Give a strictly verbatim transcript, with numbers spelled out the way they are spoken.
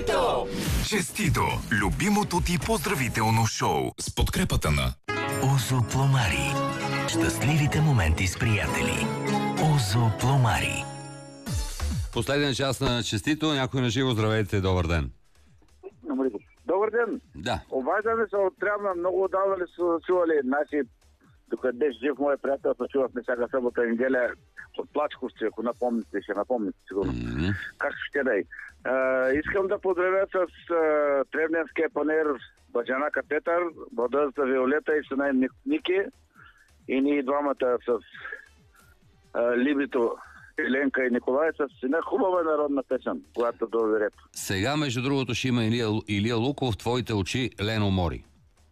Честито! Честито! Любимото ти поздравително шоу с подкрепата на Озо Пломари. Щастливите моменти с приятели. Озо Пломари. Последен час на Честито. Някой на живо. Здравейте, добър ден. Добър ден. Да. Обаждаме се от Трявна. Много отдавна ли са чували наши, докато беше жив моят приятел, се чувахме всяка събота и неделя от Плачковци, ако напомните, ще напомните сигурно. Mm-hmm. Както ще дай. Uh, искам да поздравя с uh, Тревненския панер Баджанака Петър, Бладъзата Виолета и сина им Ники и ние двамата с uh, Либрито Еленка и Николай с една хубава народна песен, която дойде ред. Сега, между другото, ще има Илия, Илия Луков, твоите очи, Лено Мори.